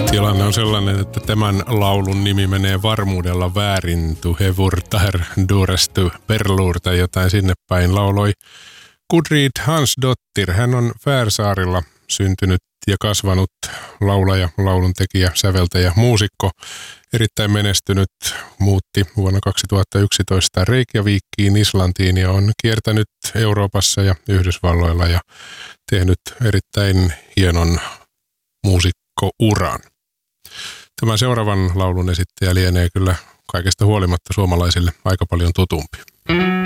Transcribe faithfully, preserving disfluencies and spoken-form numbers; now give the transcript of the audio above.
Tilanne on sellainen, että tämän laulun nimi menee varmuudella väärin. Tu hevurtar durestu perluur tai jotain sinne päin. Lauloi Gudrid Hansdottir. Hän on Färsaarilla syntynyt ja kasvanut laulaja, lauluntekijä, säveltäjä, muusikko. Erittäin menestynyt, muutti vuonna kaksituhattayksitoista Reykjavikiin, Islantiin ja on kiertänyt Euroopassa ja Yhdysvalloilla ja tehnyt erittäin hienon muusikkouran. Tämän seuraavan laulun esittäjä lienee kyllä kaikesta huolimatta suomalaisille aika paljon tutumpi.